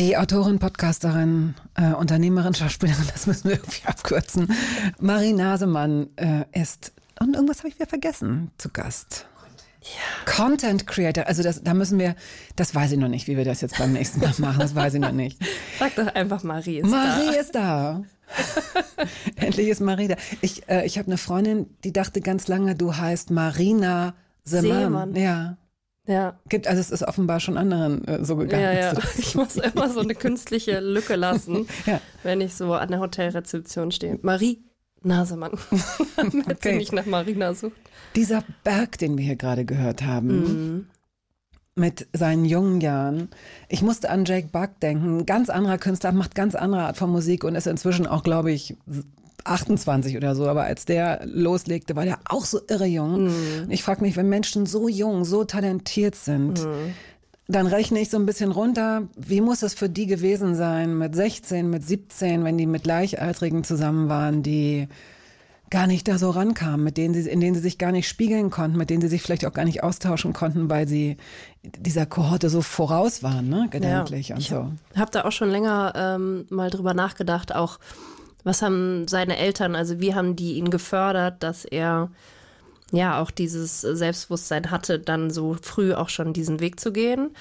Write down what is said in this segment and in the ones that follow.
Die Autorin, Podcasterin, Unternehmerin, Schauspielerin, das müssen wir irgendwie abkürzen. Marie Nasemann ist, und irgendwas habe ich wieder vergessen, zu Gast. Ja. Content Creator, also da müssen wir, das weiß ich noch nicht, wie wir das jetzt beim nächsten Mal machen, das weiß ich noch nicht. Sag doch einfach, Marie ist Marie ist da. Endlich ist Marie da. Ich habe eine Freundin, die dachte ganz lange, du heißt Marina Seemann. Ja. Ja. Also es ist offenbar schon anderen so gegangen. Ja. Ich muss immer so eine künstliche Lücke lassen, ja. Wenn ich so an der Hotelrezeption stehe. Marie Nasemann, damit sie mich nach Marina sucht. Dieser Berg, den wir hier gerade gehört haben, mit seinen jungen Jahren. Ich musste an Jake Buck denken. Ganz anderer Künstler, macht ganz andere Art von Musik und ist inzwischen auch, glaube ich, 28 oder so, aber als der loslegte, war der auch so irre jung. Und ich frage mich, wenn Menschen so jung, so talentiert sind, dann rechne ich so ein bisschen runter, wie muss es für die gewesen sein mit 16, mit 17, wenn die mit Gleichaltrigen zusammen waren, die gar nicht da so rankamen, in denen sie sich gar nicht spiegeln konnten, mit denen sie sich vielleicht auch gar nicht austauschen konnten, weil sie dieser Kohorte so voraus waren, ne, gedanklich und so. Ich habe da auch schon länger mal drüber nachgedacht, auch was haben seine Eltern, also wie haben die ihn gefördert, dass er ja auch dieses Selbstbewusstsein hatte, dann so früh auch schon diesen Weg zu gehen.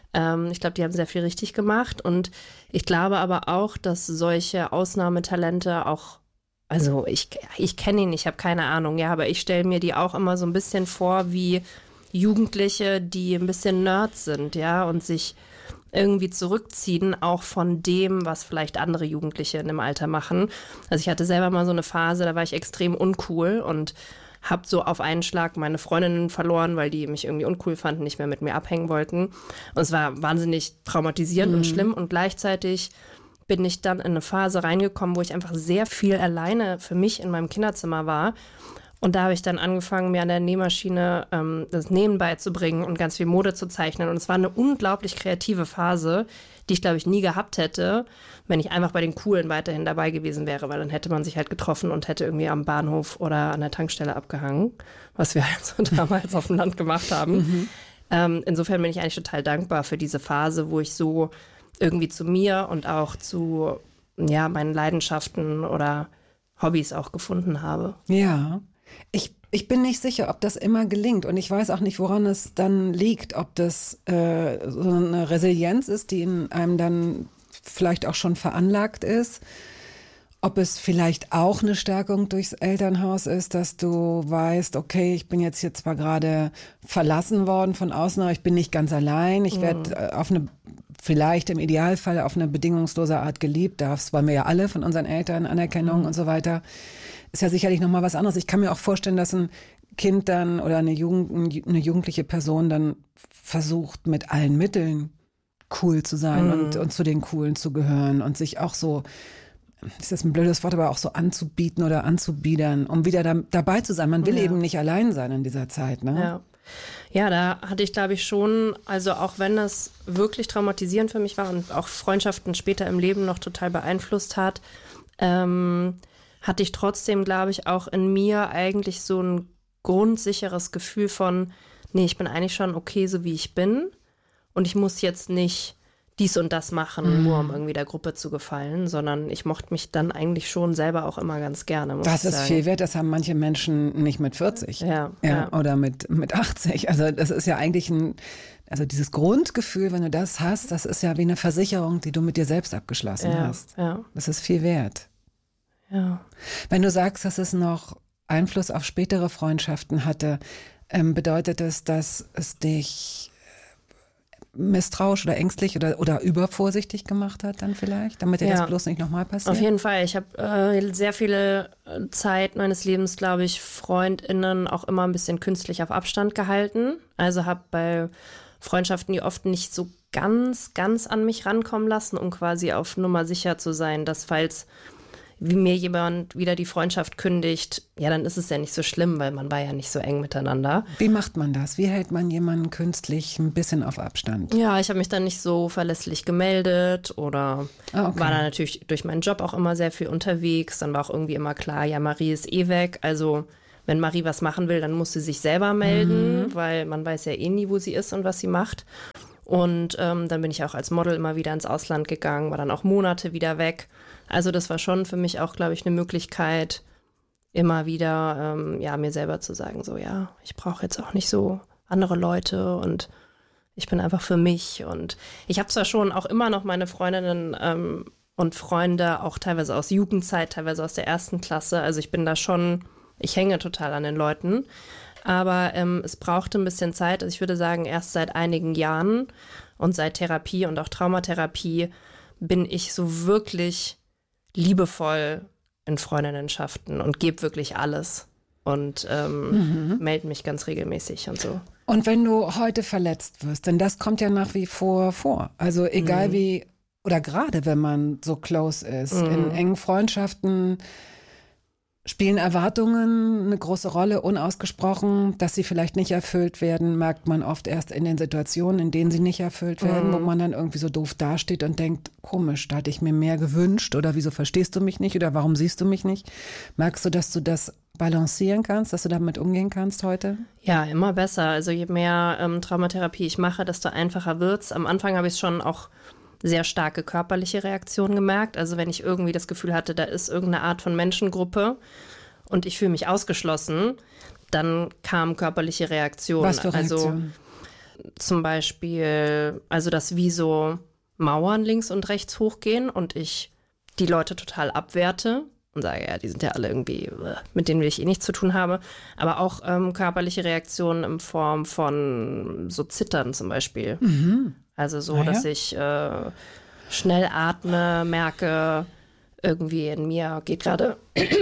Ich glaube, die haben sehr viel richtig gemacht und ich glaube aber auch, dass solche Ausnahmetalente auch, also ich kenne ihn, ich habe keine Ahnung, ja, aber ich stelle mir die auch immer so ein bisschen vor wie Jugendliche, die ein bisschen Nerds sind, ja, und sich irgendwie zurückziehen, auch von dem, was vielleicht andere Jugendliche in dem Alter machen. Also ich hatte selber mal so eine Phase, da war ich extrem uncool und habe so auf einen Schlag meine Freundinnen verloren, weil die mich irgendwie uncool fanden, nicht mehr mit mir abhängen wollten. Und es war wahnsinnig traumatisierend und schlimm und gleichzeitig bin ich dann in eine Phase reingekommen, wo ich einfach sehr viel alleine für mich in meinem Kinderzimmer war. Und da habe ich dann angefangen, mir an der Nähmaschine das Nähen beizubringen und ganz viel Mode zu zeichnen. Und es war eine unglaublich kreative Phase, die ich, glaube ich, nie gehabt hätte, wenn ich einfach bei den Coolen weiterhin dabei gewesen wäre, weil dann hätte man sich halt getroffen und hätte irgendwie am Bahnhof oder an der Tankstelle abgehangen, was wir halt so damals auf dem Land gemacht haben. Insofern bin ich eigentlich total dankbar für diese Phase, wo ich so irgendwie zu mir und auch zu meinen Leidenschaften oder Hobbys auch gefunden habe. Ja. Ich bin nicht sicher, ob das immer gelingt und ich weiß auch nicht, woran es dann liegt, ob das so eine Resilienz ist, die in einem dann vielleicht auch schon veranlagt ist, ob es vielleicht auch eine Stärkung durchs Elternhaus ist, dass du weißt, okay, ich bin jetzt hier zwar gerade verlassen worden von außen, aber ich bin nicht ganz allein, ich werde vielleicht im Idealfall auf eine bedingungslose Art geliebt, das wollen wir ja alle von unseren Eltern, Anerkennung und so weiter. Ist ja sicherlich nochmal was anderes. Ich kann mir auch vorstellen, dass ein Kind dann oder eine jugendliche Person dann versucht, mit allen Mitteln cool zu sein und zu den Coolen zu gehören und sich auch so, ist das ein blödes Wort, aber auch so anzubieten oder anzubiedern, um wieder dabei zu sein. Man will eben nicht allein sein in dieser Zeit, ne? Ja, da hatte ich, glaube ich, schon, also auch wenn das wirklich traumatisierend für mich war und auch Freundschaften später im Leben noch total beeinflusst hat, hatte ich trotzdem, glaube ich, auch in mir eigentlich so ein grundsicheres Gefühl von, nee, ich bin eigentlich schon okay, so wie ich bin und ich muss jetzt nicht dies und das machen, nur um irgendwie der Gruppe zu gefallen, sondern ich mochte mich dann eigentlich schon selber auch immer ganz gerne, muss das ich ist sagen. Viel wert, das haben manche Menschen nicht mit 40 oder mit 80. Also das ist ja eigentlich also dieses Grundgefühl, wenn du das hast, das ist ja wie eine Versicherung, die du mit dir selbst abgeschlossen hast. Ja. Das ist viel wert. Ja. Wenn du sagst, dass es noch Einfluss auf spätere Freundschaften hatte, bedeutet es, dass es dich misstrauisch oder ängstlich oder übervorsichtig gemacht hat dann vielleicht, damit dir das bloß nicht nochmal passiert? Auf jeden Fall. Ich habe sehr viele Zeit meines Lebens, glaube ich, FreundInnen auch immer ein bisschen künstlich auf Abstand gehalten. Also habe bei Freundschaften, die oft nicht so ganz an mich rankommen lassen, um quasi auf Nummer sicher zu sein, dass falls wie mir jemand wieder die Freundschaft kündigt, ja, dann ist es ja nicht so schlimm, weil man war ja nicht so eng miteinander. Wie macht man das? Wie hält man jemanden künstlich ein bisschen auf Abstand? Ja, ich habe mich dann nicht so verlässlich gemeldet oder war dann natürlich durch meinen Job auch immer sehr viel unterwegs. Dann war auch irgendwie immer klar, ja, Marie ist eh weg. Also wenn Marie was machen will, dann muss sie sich selber melden, weil man weiß ja eh nie, wo sie ist und was sie macht. Und dann bin ich auch als Model immer wieder ins Ausland gegangen, war dann auch Monate wieder weg. Also das war schon für mich auch, glaube ich, eine Möglichkeit, immer wieder mir selber zu sagen, so ja, ich brauche jetzt auch nicht so andere Leute und ich bin einfach für mich. Und ich habe zwar schon auch immer noch meine Freundinnen und Freunde, auch teilweise aus Jugendzeit, teilweise aus der 1. Klasse. Also ich bin da schon, ich hänge total an den Leuten. Aber es brauchte ein bisschen Zeit. Also ich würde sagen, erst seit einigen Jahren und seit Therapie und auch Traumatherapie bin ich so wirklich liebevoll in Freundinnenschaften und gebe wirklich alles und melde mich ganz regelmäßig und so. Und wenn du heute verletzt wirst, denn das kommt ja nach wie vor. Also egal wie, oder gerade wenn man so close ist, in engen Freundschaften spielen Erwartungen eine große Rolle, unausgesprochen. Dass sie vielleicht nicht erfüllt werden, merkt man oft erst in den Situationen, in denen sie nicht erfüllt werden, wo man dann irgendwie so doof dasteht und denkt, komisch, da hatte ich mir mehr gewünscht oder wieso verstehst du mich nicht oder warum siehst du mich nicht? Merkst du, dass du das balancieren kannst, dass du damit umgehen kannst heute? Ja, immer besser. Also je mehr Traumatherapie ich mache, desto einfacher wird's. Am Anfang habe ich schon auch sehr starke körperliche Reaktionen gemerkt. Also wenn ich irgendwie das Gefühl hatte, da ist irgendeine Art von Menschengruppe und ich fühle mich ausgeschlossen, dann kamen körperliche Reaktionen. Was für Reaktionen? Also zum Beispiel, also dass wie so Mauern links und rechts hochgehen und ich die Leute total abwerte und sage, ja, die sind ja alle irgendwie, mit denen will ich eh nichts zu tun haben. Aber auch körperliche Reaktionen in Form von so Zittern zum Beispiel. Also so, dass ich schnell atme, merke, irgendwie in mir geht gerade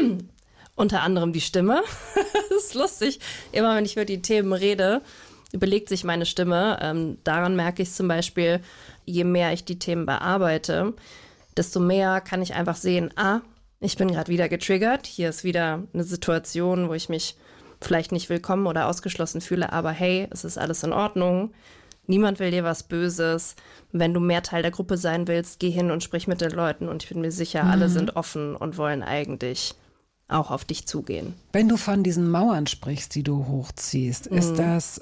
unter anderem die Stimme. Das ist lustig. Immer wenn ich über die Themen rede, überlegt sich meine Stimme. Daran merke ich zum Beispiel, je mehr ich die Themen bearbeite, desto mehr kann ich einfach sehen, ich bin gerade wieder getriggert. Hier ist wieder eine Situation, wo ich mich vielleicht nicht willkommen oder ausgeschlossen fühle, aber hey, es ist alles in Ordnung. Niemand will dir was Böses. Wenn du mehr Teil der Gruppe sein willst, geh hin und sprich mit den Leuten. Und ich bin mir sicher, alle sind offen und wollen eigentlich auch auf dich zugehen. Wenn du von diesen Mauern sprichst, die du hochziehst, ist das,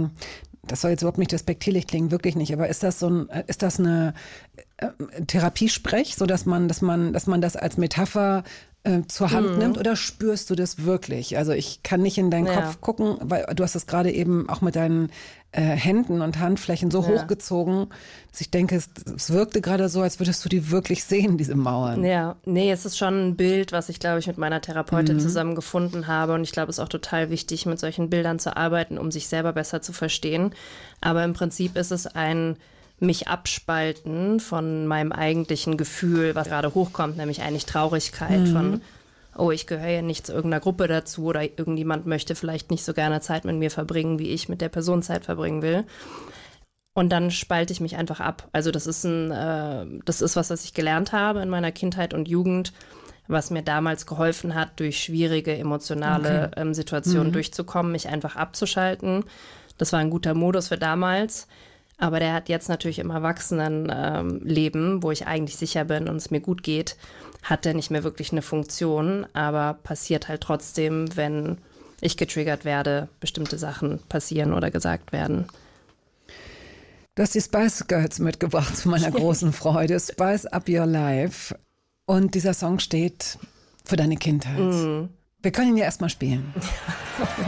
das soll jetzt überhaupt nicht despektierlich klingen, wirklich nicht, aber ist das eine Therapiesprech, so dass man das als Metapher zur Hand nimmt, oder spürst du das wirklich? Also ich kann nicht in deinen Kopf gucken, weil du hast das gerade eben auch mit deinen Händen und Handflächen so hochgezogen, dass ich denke, es wirkte gerade so, als würdest du die wirklich sehen, diese Mauern. Ja, nee, es ist schon ein Bild, was ich, glaube ich, mit meiner Therapeutin zusammen gefunden habe. Und ich glaube, es ist auch total wichtig, mit solchen Bildern zu arbeiten, um sich selber besser zu verstehen. Aber im Prinzip ist es ein mich abspalten von meinem eigentlichen Gefühl, was gerade hochkommt, nämlich eigentlich Traurigkeit von, oh, ich gehöre ja nicht zu irgendeiner Gruppe dazu oder irgendjemand möchte vielleicht nicht so gerne Zeit mit mir verbringen, wie ich mit der Person Zeit verbringen will. Und dann spalte ich mich einfach ab. Also das ist was ich gelernt habe in meiner Kindheit und Jugend, was mir damals geholfen hat, durch schwierige emotionale Situationen durchzukommen, mich einfach abzuschalten. Das war ein guter Modus für damals. Aber der hat jetzt natürlich im Erwachsenenleben, wo ich eigentlich sicher bin und es mir gut geht, hat der nicht mehr wirklich eine Funktion. Aber passiert halt trotzdem, wenn ich getriggert werde, bestimmte Sachen passieren oder gesagt werden. Du hast die Spice Girls mitgebracht zu meiner großen Freude. Spice Up Your Life. Und dieser Song steht für deine Kindheit. Wir können ihn ja erstmal spielen.